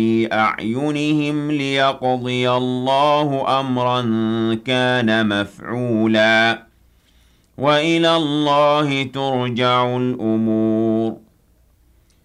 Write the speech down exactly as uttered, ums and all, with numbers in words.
في أعينهم ليقضي الله أمرا كان مفعولا وإلى الله ترجع الأمور